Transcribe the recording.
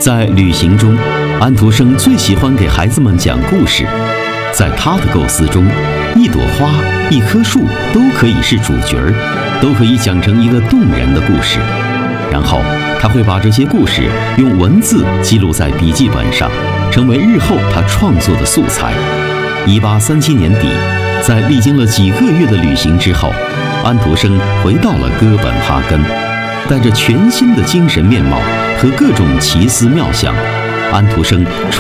在旅行中，安徒生最喜欢给孩子们讲故事。在他的构思中，一朵花、一棵树都可以是主角儿，都可以讲成一个动人的故事。然后他会把这些故事用文字记录在笔记本上，成为日后他创作的素材。1837年底，在历经了几个月的旅行之后，安徒生回到了哥本哈根，带着全新的精神面貌和各种奇思妙想，安徒生